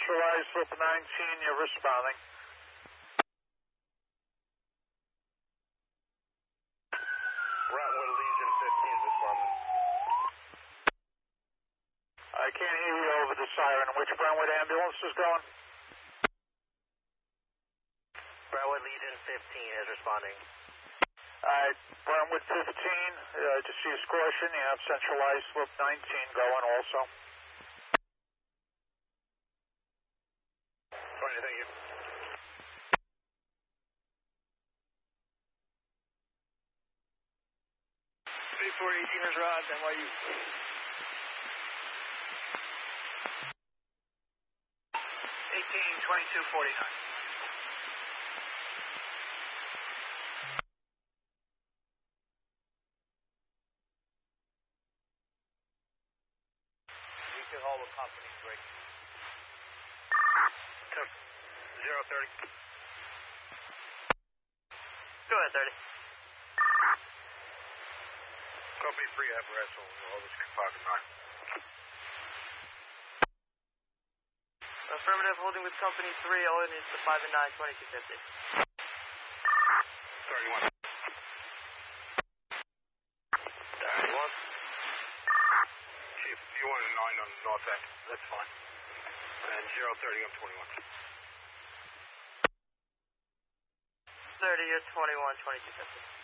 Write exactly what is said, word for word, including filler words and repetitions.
Centralized Loop nineteen, you're responding. Brentwood Legion fifteen is responding. I can't hear you over the siren. Which Brentwood ambulance is going? Brentwood Legion fifteen is responding. Alright, Brentwood fifteen, uh, to see his caution, you have Centralized Loop nineteen going also. Fine, thank you. three four eighteen is Rod, N Y U. eighteen twenty-two forty-nine. We can hold with company three. zero thirty. Go ahead, thirty. Company three, apparatus, all this composite nine. Affirmative, holding with company three, all in is the five and nine, twenty-two fifty. thirty-one. thirty-one. Chief, you want a nine on the north end, that's fine. And zero thirty, I'm twenty-one. thirty, you're twenty-one, twenty-two fifty.